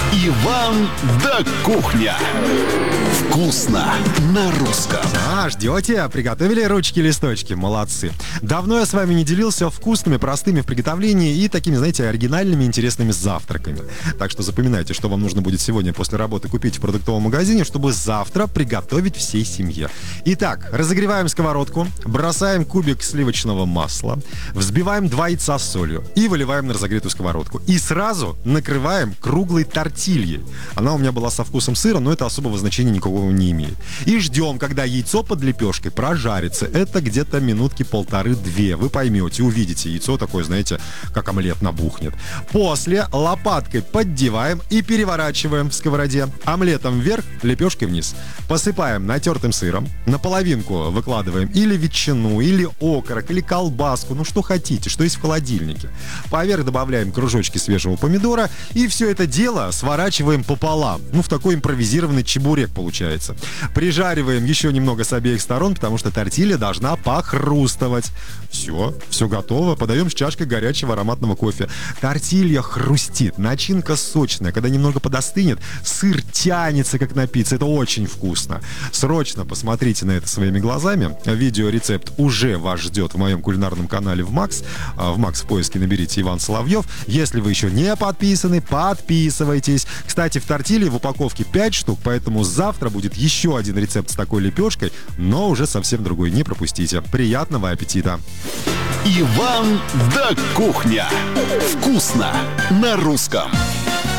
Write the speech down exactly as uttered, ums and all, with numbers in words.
Иван да кухня. Вкусно на русском. А, ждете? Приготовили ручки-листочки? Молодцы. Давно я с вами не делился вкусными, простыми в приготовлении и такими, знаете, оригинальными, интересными завтраками. Так что запоминайте, что вам нужно будет сегодня после работы купить в продуктовом магазине, чтобы завтра приготовить всей семье. Итак, разогреваем сковородку, бросаем кубик сливочного масла, взбиваем два яйца с солью и выливаем на разогретую сковородку. И сразу накрываем круглой тортильей. Она у меня была со вкусом сыра, но это особого значения никакого не имеет. И ждем, когда яйцо под лепешкой прожарится. Это где-то минутки полторы-две. Вы поймете, увидите. Яйцо такое, знаете, как омлет набухнет. После лопаткой поддеваем и переворачиваем в сковороде. Омлетом вверх, лепешкой вниз. Посыпаем натертым сыром. На половинку выкладываем или ветчину, или окорок, или колбаску. Ну, что хотите, что есть в холодильнике. Поверх добавляем кружочки свежего помидора. И все это дело сворачиваем пополам. Ну, в такой импровизированный чебурек получается. Прижариваем еще немного с обеих сторон, потому что тортилья должна похрустывать. Все, все готово. Подаем с чашкой горячего ароматного кофе. Тортилья хрустит, начинка сочная. Когда немного подостынет, сыр тянется, как напиться. Это очень вкусно. Срочно посмотрите на это своими глазами. Видеорецепт уже вас ждет в моем кулинарном канале в Макс. В Макс в поиске наберите Иван Соловьев. Если вы еще не подписаны, подписывайтесь. Кстати, в тортилье в упаковке пять штук, поэтому завтра будет еще один рецепт с такой лепешкой, но уже совсем другой. Не пропустите. Приятного аппетита! Иван да кухня. Вкусно на русском.